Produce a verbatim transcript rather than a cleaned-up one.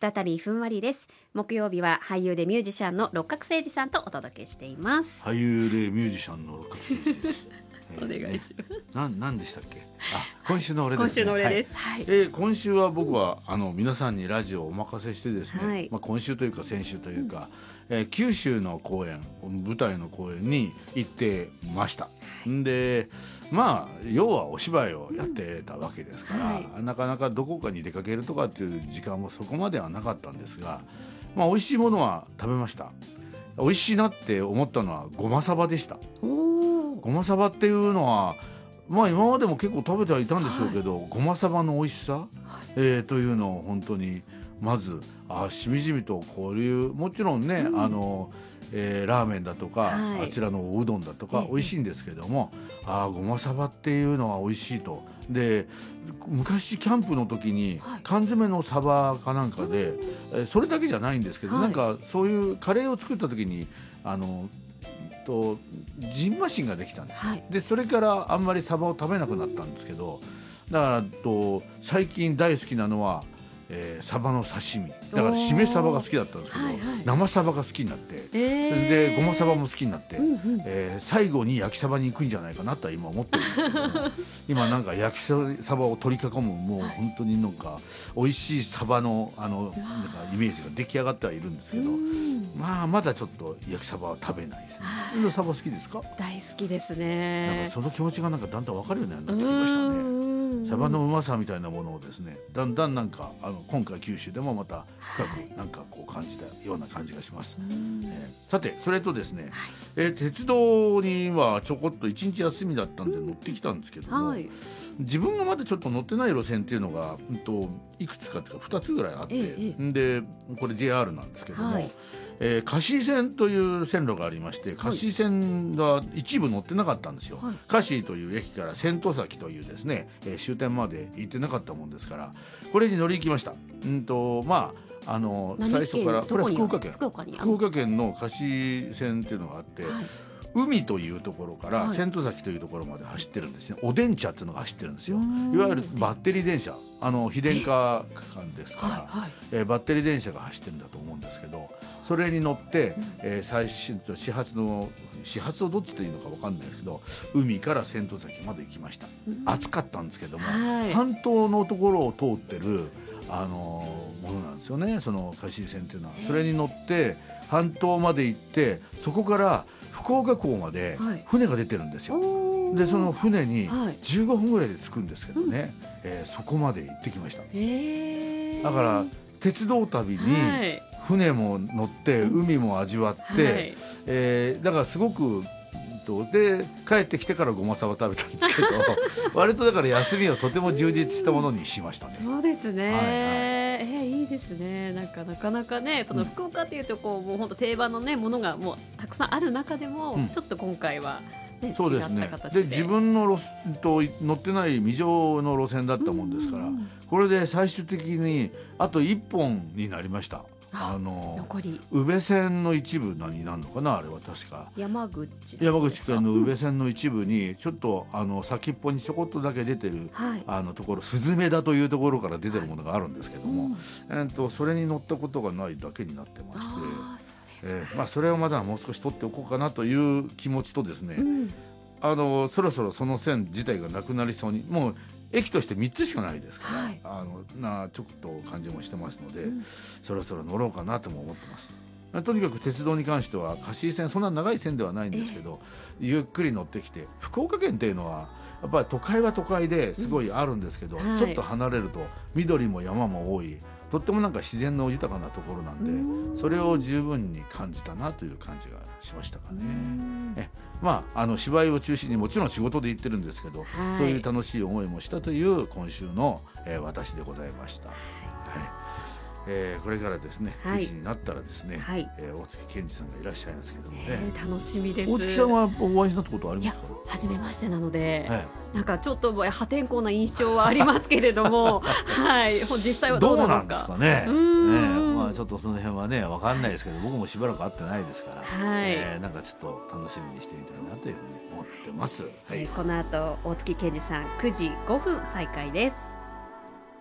再びふんわりです。木曜日は俳優でミュージシャンの六角誠児さんとお届けしています。 俳優でミュージシャンの六角誠児ですお願いします。 な何でしたっけ。あ、今週の俺ですね。 今週の俺です、はいはい。 えー、今週は僕はあの皆さんにラジオをお任せしてですね、はい、まあ、今週というか先週というか、うん、えー、九州の公演、舞台の公演に行ってました。んでまあ要はお芝居をやってたわけですから、うん、はい、なかなかどこかに出かけるとかっていう時間もそこまではなかったんですが、まあ、美味しいものは食べました。美味しいなって思ったのはごまさばでした。ごまさばっていうのはまあ今までも結構食べてはいたんでしょうけど、はい、ごまさばの美味しさ、はい、えー、というのを本当にまずあしみじみとこういうもちろんね、うん、あのえー、ラーメンだとか、はい、あちらのおうどんだとか美味しいんですけども、えー、あごまさばっていうのは美味しいと。で昔キャンプの時に缶詰のサバかなんかで、はい、それだけじゃないんですけど、はい、なんかそういうカレーを作った時にあのとジンマシンができたんです、はい、でそれからあんまりサバを食べなくなったんですけど、だからと最近大好きなのは、えー、サバの刺身だからしめサバが好きだったんですけど、はいはい、生サバが好きになって、えー、それでごまサバも好きになって、うんうん、えー、最後に焼きサバに行くんじゃないかなとは今思ってるんですけど今なんか焼きサバを取り囲むもう本当になんか美味しいサバのあのなんかイメージが出来上がってはいるんですけど、まあまだちょっと焼きサバは食べないですね。サバ好きですか？ 大好きですね。 なんかその気持ちがなんかだんだん分かるようになってきましたね。サバのうまさみたいなものをですね、だんだんなんかあの今回九州でもまた深くなんかこう感じたような感じがします、はい、えー、さてそれとですね、はい、えー、鉄道にはちょこっと一日休みだったんで乗ってきたんですけども、はい、自分がまだちょっと乗ってない路線っていうのが、うん、といくつかっていうかふたつぐらいあって、ええ、でこれ ジェイアール なんですけども、はい、えー、香椎線という線路がありまして、香椎線が一部乗ってなかったんですよ、はい、香椎という駅から千頭崎というですね、えー、終点まで行ってなかったもんですからこれに乗り行きました。うんとまああの最初からこれは福岡県福岡に福岡県の香椎線っていうのがあって、はい、海というところから千頭崎というところまで走ってるんですね。お電車っていうのが走ってるんですよ。いわゆるバッテリー電車、あの非電化間ですから、はいはい、えー、バッテリー電車が走ってるんだと思うんですけど、それに乗って、うん、えー、最新と始発の始発をどっちというのか分かんないですけど海から千頭崎まで行きました、うん、暑かったんですけども、はい、半島のところを通ってるあのー、ものなんですよね、その香椎線っていうのは。それに乗って半島まで行ってそこから福岡港まで船が出てるんですよ、はい、でその船にじゅうごふんぐらいで着くんですけどね、はい、えー、そこまで行ってきました。だから鉄道旅に船も乗って海も味わって、はい、えー、だからすごくで帰ってきてからごまさば食べたんですけど割とだから休みをとても充実したものにしましたね。 そうですね、はいはい、えー、いいですね。なんかなかなかねその福岡っていうとこう、うん、もう本当定番の、ね、ものがもうたくさんある中でも、うん、ちょっと今回は、ね、 そうですね、 違った形でで自分の路線と乗ってない未乗の路線だったもんですから、うん、これで最終的にあといっぽんになりました。あの残り宇部線の一部になるのかな、あれは確か山口山口県の宇部線の一部にちょっとあの先っぽにちょこっとだけ出てる、はい、あのところスズメダというところから出てるものがあるんですけども、はい、えー、とそれに乗ったことがないだけになってまして、えーまあ、それをまだもう少し取っておこうかなという気持ちとですね、うん、あのそろそろその線自体がなくなりそうに、もう駅としてみっつしかないですから、はい、あのなちょっと感じもしてますので、うん、そろそろ乗ろうかなとも思ってます。とにかく鉄道に関しては香椎線そんな長い線ではないんですけど、えー、ゆっくり乗ってきて、福岡県っていうのはやっぱり都会は都会ですごいあるんですけど、うん、ちょっと離れると緑も山も多い、とってもなんか自然の豊かなところなんで、うん、それを十分に感じたなという感じがしましたかね。えまあ、あの芝居を中心にもちろん仕事で行ってるんですけど、はい、そういう楽しい思いもしたという今週の、えー、私でございました。はい、えー、これからですね、はい、くじになったらですね、はい、えー、大月健二さんがいらっしゃいますけどもね、 えー、楽しみです。 大月さんはお会いしたことありますか？ いや、初めましてなので、はい、なんかちょっと破天荒な印象はありますけれどもはい、実際はどうなのか、 どうなんですかね。うん、ね、まあ、ちょっとその辺はね分かんないですけど、僕もしばらく会ってないですから、はい、えー、なんかちょっと楽しみにしてみたいなというふうに思ってます。はい、 この後大月健二さんくじごふん再開です。